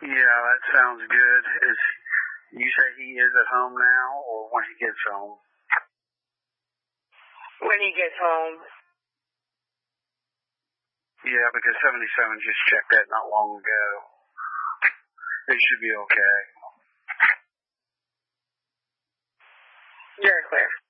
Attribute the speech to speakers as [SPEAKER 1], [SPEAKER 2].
[SPEAKER 1] Yeah, that sounds good. You say he is at home now, or when he gets home?
[SPEAKER 2] When he gets home.
[SPEAKER 1] Yeah, because 77 just checked that not long ago. It should be okay.
[SPEAKER 2] You're clear.